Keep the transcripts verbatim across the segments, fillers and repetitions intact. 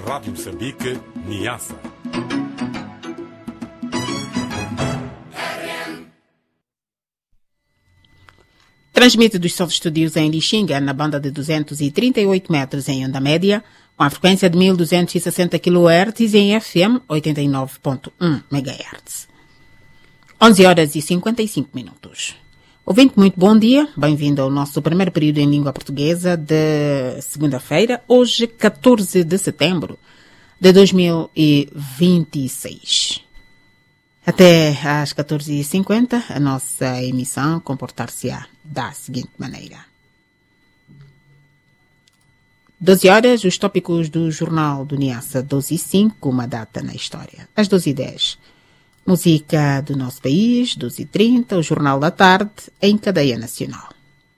Rádio Moçambique, Niassa. Transmite dos seus estúdios em Lixinga, na banda de duzentos e trinta e oito metros em onda média, com a frequência de mil duzentos e sessenta quilohertz e em F M oitenta e nove ponto um megahertz. onze horas e cinquenta e cinco minutos. Ouvinte, muito bom dia. Bem-vindo ao nosso primeiro período em língua portuguesa de segunda-feira, hoje, catorze de setembro de dois mil e vinte e seis. Até às catorze e cinquenta, a nossa emissão comportar-se-á da seguinte maneira. doze horas, os tópicos do Jornal do Niassa, doze e cinco, uma data na história. Às doze e dez, música do nosso país, doze e trinta, o Jornal da Tarde, em cadeia nacional.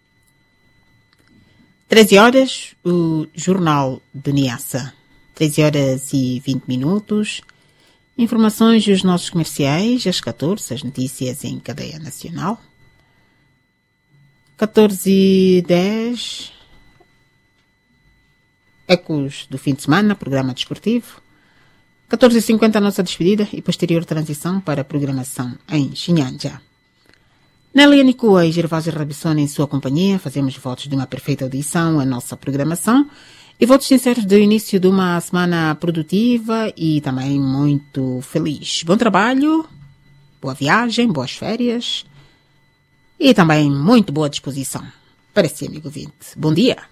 treze horas, o Jornal do Niassa. treze horas e vinte minutos. Informações dos nossos comerciais, às catorze, as notícias em cadeia nacional. catorze e dez, ecos do fim de semana, programa desportivo. catorze e cinquenta, a nossa despedida e posterior transição para a programação em Xinhanja. Nélia Nicua e Gervásio Rabissone em sua companhia, fazemos votos de uma perfeita audição à nossa programação e votos sinceros do início de uma semana produtiva e também muito feliz. Bom trabalho, boa viagem, boas férias e também muito boa disposição para si, amigo ouvinte. Bom dia.